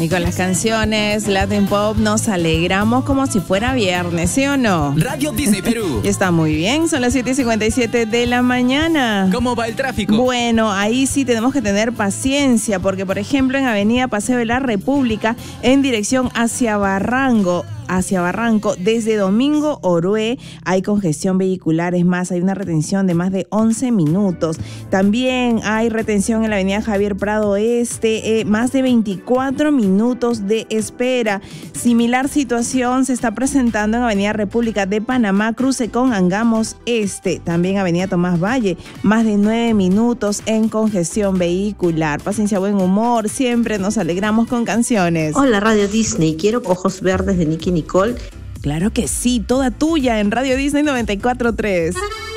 Y con las canciones Latin Pop nos alegramos como si fuera viernes, ¿sí o no? Radio Disney Perú. Está muy bien, son las 7:57 de la mañana. ¿Cómo va el tráfico? Bueno, ahí sí tenemos que tener paciencia, porque por ejemplo en Avenida Paseo de la República, en dirección hacia Barranco, desde Domingo Orué hay congestión vehicular, es más, hay una retención de más de 11 minutos. También hay retención en la avenida Javier Prado Este, más de 24 minutos de espera. Similar situación se está presentando en avenida República de Panamá, cruce con Angamos Este. También avenida Tomás Valle, más de 9 minutos en congestión vehicular. Paciencia, buen humor, siempre nos alegramos con canciones. Hola Radio Disney, quiero Ojos Verdes de Nicky Nicole. Claro que sí, toda tuya en Radio Disney 94.3.